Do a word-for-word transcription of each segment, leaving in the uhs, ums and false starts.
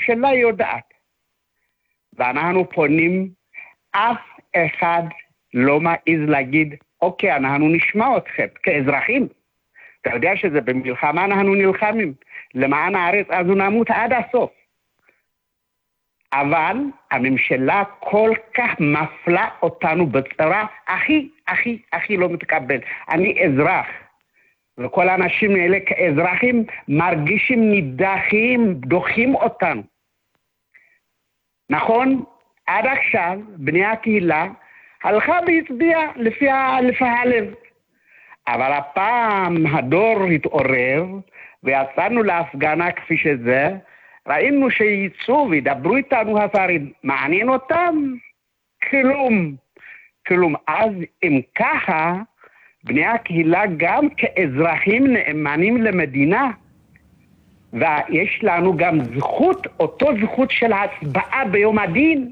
הממשלה יודעת. ואנחנו פונים, אף אחד לא מעז להגיד, אוקיי, אנחנו נשמע אתכם כאזרחים. אתה יודע שזה במלחמה אנחנו נלחמים, למען הארץ הזו נמות עד הסוף. אבל הממשלה כל כך מפלה אותנו בצורה הכי, הכי, הכי לא מתקבל. אני אזרח, וכל האנשים האלה כאזרחים מרגישים נידחים, דוחים אותנו. נכון? עד עכשיו בני הקהילה הלכה והצביעה לפי, לפי הלב. אבל הפעם הדור התעורר, ויצאנו להפגנה כפי שזה, ראינו שיצאו וידברו איתנו השרים, מעניין אותם? כלום. כלום. אז אם ככה, בני הקהילה גם כאזרחים נאמנים למדינה, ויש לנו גם זכות, אותו זכות של ההצבעה ביום הדין,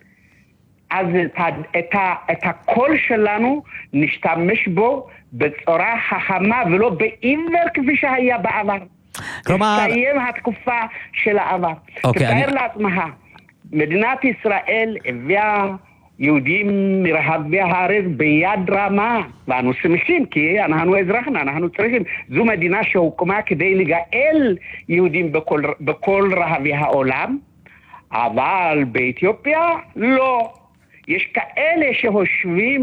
אז את, ה, את, ה, את הקול שלנו נשתמש בו בצורה חכמה ולא בעיוור כפי שהיה בעבר. כלומר... תסיים התקופה של העבר. אוקיי, תתאר אני... לעצמך, מדינת ישראל הביאה יהודים מרחבי הארץ ביד רמה, ואנו שמחים כי אנחנו אזרחים, אנחנו צריכים. זו מדינה שהוקמה כדי לגאל יהודים בכל, בכל רחבי העולם, אבל באתיופיה לא. יש כאלה שחושבים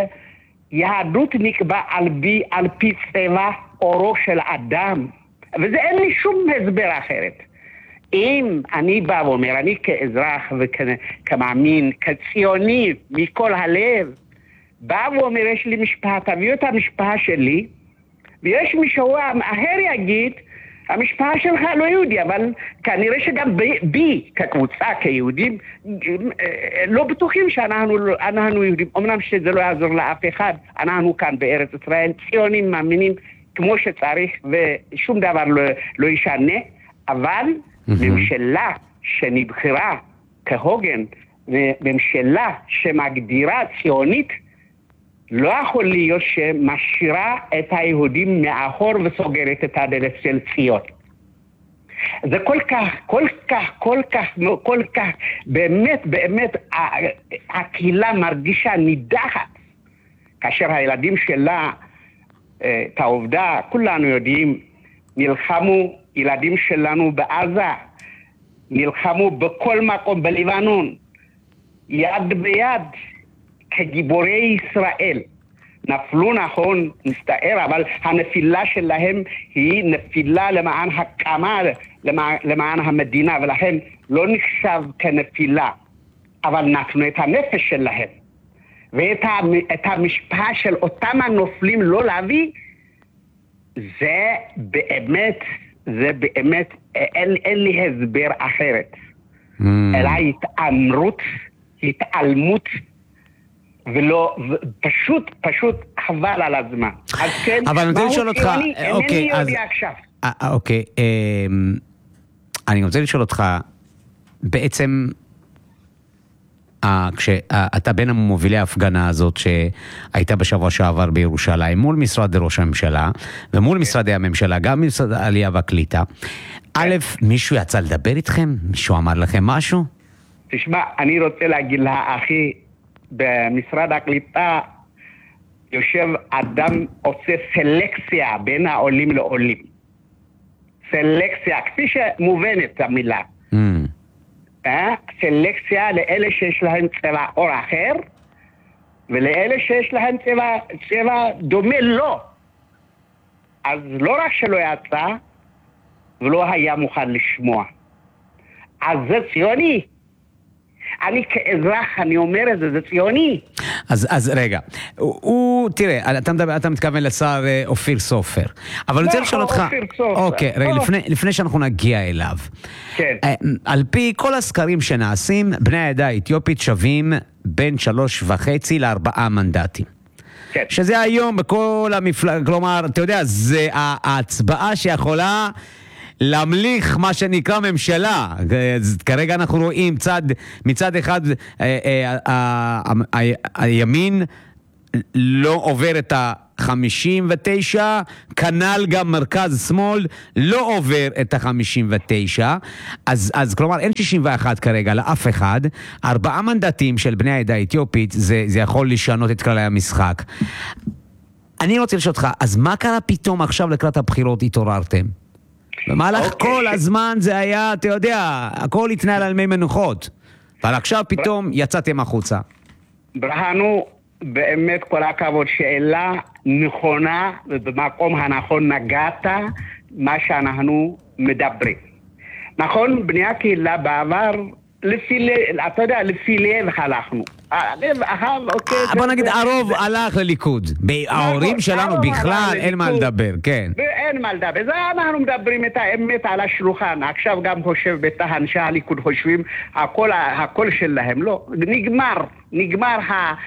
שיהדות נקבע על פי, על פי צבע אורו של אדם, וזה אין לי שום הסבר אחרת. אם אני בא ואומר, אני כאזרח וכמאמין, כציוני מכל הלב, בא ואומר, יש לי משפחה, תביאו את המשפחה שלי, ויש מישהו אחר יגיד, המשפחה שלך לא יהודי, אבל כנראה שגם בי, בי כקבוצה, כיהודים, לא בטוחים שאנחנו אנחנו יהודים. אמנם שזה לא יעזור לאף אחד, אנחנו כאן בארץ ישראל, ציונים מאמינים כמו שצריך, ושום דבר לא, לא ישנה, אבל ממשלה שנבחרה כהוגן, וממשלה שמגדירה ציונית, לא יכול להיות שמשאירה את היהודים מאחור וסוגרת את הדלת של ציון. זה כל כך, כל כך, כל כך, כל כך, באמת, באמת, הקהילה מרגישה נידחת, כאשר הילדים שלה, את העובדה, כולנו יודעים, נלחמו, ילדים שלנו בעזה, נלחמו בכל מקום בלבנון, יד ביד, כגיבורי ישראל. נפלו נכון, נסתער, אבל הנפילה שלהם היא נפילה למען הקמה, למען, למען המדינה, ולכן לא נחשב כנפילה, אבל נתנו את הנפש שלהם. ואת את המשפחה של אותם הנופלים לא להביא, זה באמת, זה באמת, אין, אין לי הסבר אחרת. Mm. אלא התאמרות, התעלמות, ולא, פשוט, פשוט חבל על הזמן. אז כן, אבל אני רוצה לשאול אותך, אינני יודע עכשיו. אוקיי, אני רוצה לשאול אותך, בעצם, כשאתה בין המובילי ההפגנה הזאת שהייתה בשבוע שעבר בירושלים, מול משרד ראש הממשלה, ומול משרדי הממשלה, גם משרד העלייה והקליטה, א', מישהו יצא לדבר איתכם? מישהו אמר לכם משהו? תשמע, אני רוצה להגיד לה, אחי, במשרד הקליטה יושב אדם עושה סלקציה בין העולים לעולים. סלקציה, כפי שמובנת המילה. Mm. אה? סלקציה לאלה שיש להם צבע אור אחר, ולאלה שיש להם צבע, צבע דומה לא. אז לא רק שלא יצא, ולא היה מוכן לשמוע. אז זה ציוני. אני כאזרח, אני אומר את זה, זה ציוני. אז, אז רגע, הוא, הוא, תראה, אתה, מדבר, אתה מתכוון לשר אופיר סופר, אבל אני רוצה לשאול אותך, אוקיי, רגע, לפני, לפני שאנחנו נגיע אליו, כן. על פי כל הסקרים שנעשים, בני העדה האתיופית שווים בין שלוש וחצי לארבעה מנדטים. כן. שזה היום בכל המפלג, כלומר, אתה יודע, זה ההצבעה שיכולה להמליך מה שנקרא ממשלה. כרגע אנחנו רואים צד, מצד אחד הימין לא עובר את חמישים ותשע, כנ"ל גם מרכז שמאל, לא עובר את ה-חמישים ותשע, אז, אז כלומר אין שישים ואחת כרגע לאף אחד, ארבעה מנדטים של בני העדה האתיופית, זה, זה יכול לשנות את כללי המשחק. אני רוצה לשאול אותך, אז מה קרה פתאום עכשיו לקראת הבחירות התעוררתם? במהלך okay. כל הזמן זה היה, אתה יודע, הכל התנהל על מי מנוחות, אבל עכשיו פתאום יצאתם החוצה. ברהנו, באמת כל הכבוד, שאלה נכונה, ובמקום הנכון נגעת מה שאנחנו מדברים. נכון, בני הקהילה בעבר, לפי, אתה יודע, לפי לב הלכנו. לב אחר, אוקיי. בוא נגיד, הרוב הלך לליכוד. ההורים שלנו בכלל אין מה לדבר, כן. אין מה לדבר. זה אנחנו מדברים את האמת על השולחן. עכשיו גם חושב בטח אנשי הליכוד חושבים הכל שלהם. לא, נגמר. נגמר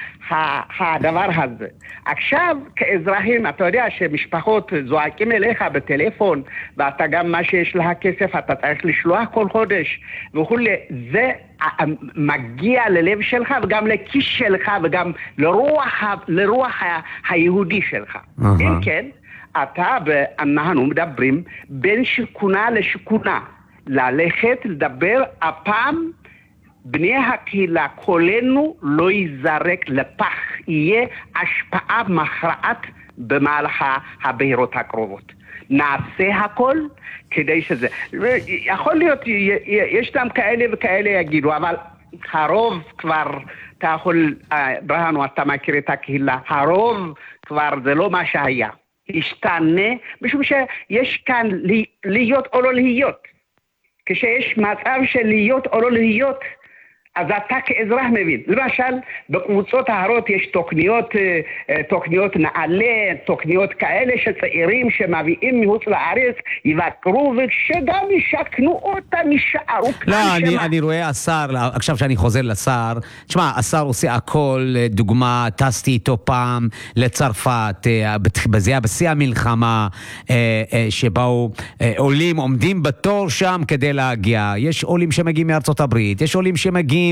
הדבר הזה. עכשיו, כאזרחים, אתה יודע שמשפחות זועקים אליך בטלפון, ואתה גם מה שיש לך כסף, אתה צריך לשלוח כל חודש, וכולי, זה מגיע ללב שלך, וגם לכיס שלך, וגם לרוח, לרוח היהודי שלך. אם כן, אתה ואנחנו מדברים בין שכונה לשכונה, ללכת לדבר הפעם, בני הקהילה, כולנו לא יזרק לפח, יהיה השפעה מכרעת במהלך הבחירות הקרובות. נעשה הכל כדי שזה, יכול להיות, יש גם כאלה וכאלה יגידו, אבל הרוב כבר, אתה יכול, ברהנו, אתה מכיר את הקהילה, הרוב כבר זה לא מה שהיה, השתנה, משום שיש כאן להיות או לא להיות. כשיש מצב של להיות או לא להיות, אז אתה כאזרח מבין. למשל, בקבוצות ההרות יש תוכניות, תוכניות נעלה, תוכניות כאלה שצעירים שמביאים מחוץ לארץ, יבקרו ושגם ישכנו אותם, ישארו כאן. לא, אני, אני רואה השר, עכשיו שאני חוזר לשר, תשמע, השר עושה הכל, דוגמה, טסתי איתו פעם לצרפת, זה היה בשיא המלחמה, שבאו עולים, עומדים בתור שם כדי להגיע. יש עולים שמגיעים מארצות הברית, יש עולים שמגיעים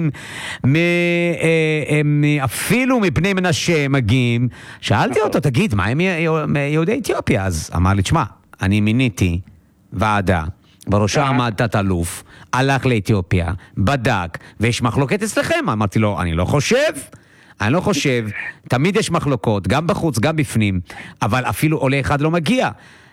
אפילו מבני מנשה מגיעים. שאלתי אותו, תגיד, מה הם יהודי אתיופיה? אז אמר לי, תשמע, אני מיניתי ועדה, בראשה עמד תת-אלוף, הלך לאתיופיה, בדק, ויש מחלוקת אצלכם. אמרתי לו, אני לא חושב, אני לא חושב, תמיד יש מחלוקות, גם בחוץ, גם בפנים, אבל אפילו עולה אחד לא מגיע.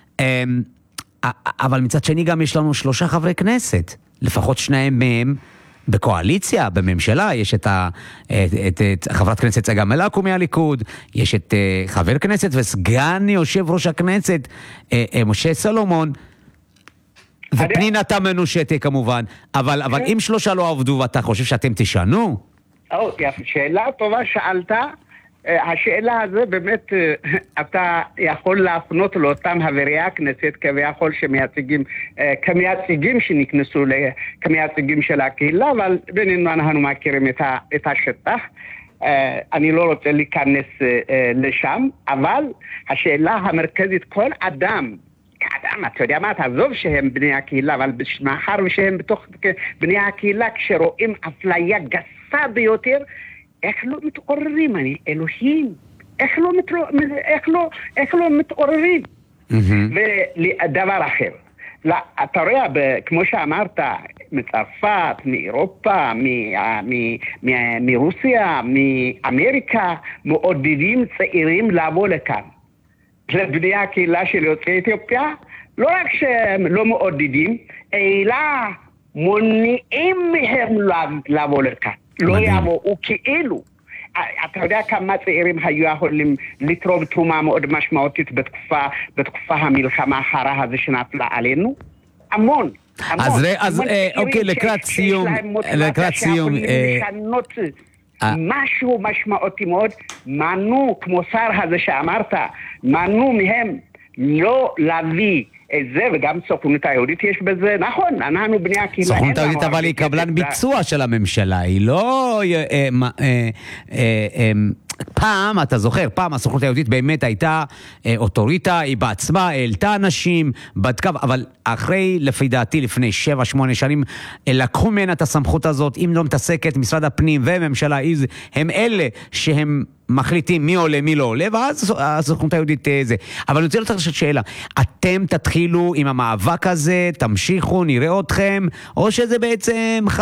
אבל מצד שני גם יש לנו שלושה חברי כנסת, לפחות שניים מהם, בקואליציה, בממשלה, יש את, ה, את, את, את חברת כנסת צגה מלקו מהליכוד, יש את uh, חבר כנסת וסגן יושב ראש הכנסת, uh, uh, משה סלומון, ופנינה תמנו שטה כמובן, אבל, אבל אם שלושה לא עבדו ואתה חושב שאתם תשנו? שאלה טובה שאלת, השאלה הזו באמת אתה יכול להפנות לאותם חברי הכנסת כביכול שמייצגים, כמייצגים שנכנסו כמייצגים של הקהילה, אבל בינינו אנחנו מכירים את השטח. אני לא רוצה להיכנס לשם, אבל השאלה המרכזית, כל אדם, כאדם, אתה יודע מה, תעזוב שהם בני הקהילה, אבל מאחר ושהם בתוך בני הקהילה, כשרואים אפליה גסה ביותר, איך לא מתעוררים, אני אלוהים, איך לא, מתר... איך לא, איך לא מתעוררים. Mm-hmm. ודבר אחר, לא, אתה רואה, ב... כמו שאמרת, מצרפת, מאירופה, מ... מ... מ... מרוסיה, מאמריקה, מעודדים צעירים לבוא לכאן. לבני הקהילה של יוצאי אתיופיה, לא רק שהם לא מעודדים, אלא מונעים מהם לבוא לכאן. לא יבואו כאילו. אתה יודע כמה צעירים היו יכולים לתרום תרומה מאוד משמעותית בתקופה, בתקופה המלחמה החרה הזה שנפלה עלינו? המון. אז, אז אוקיי, לקראת סיום, לקראת סיום, לשנות משהו משמעותי מאוד, מנו, כמו שר הזה שאמרת, מנו מהם לא להביא את זה, וגם סוכנות היהודית יש בזה, נכון, אנחנו בני הקהילה. סוכנות היהודית אבל היא קבלן ביצוע של הממשלה, היא לא פעם, אתה זוכר, פעם הסוכנות היהודית באמת הייתה אה, אוטוריטה, היא בעצמה העלתה אנשים, בדקה, אבל אחרי, לפי דעתי, לפני שבע, שמונה שנים, אה, לקחו ממנה את הסמכות הזאת, אם לא מתעסקת, משרד הפנים וממשלה, הם אלה שהם מחליטים מי עולה, מי לא עולה, ואז הסוכנות היהודית זה. אבל אני רוצה לתת לך שאלה, אתם תתחילו עם המאבק הזה, תמשיכו, נראה אתכם, או שזה בעצם